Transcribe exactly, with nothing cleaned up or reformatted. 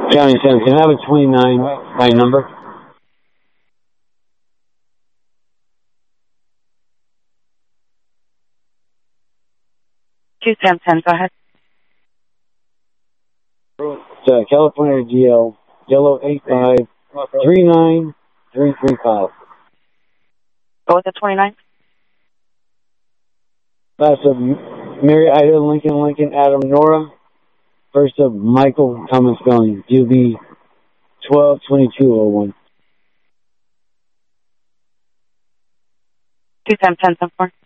County seven. Can I have a twenty-nine by number? two ten ten, go ahead. It's uh, California G L, Yellow eight five three nine three three five. Go with the twenty-nine. Last of Mary Ida Lincoln Lincoln Adam Nora. First of Michael Thomas Spelling. U B twelve twenty-two oh one. two ten ten ten four.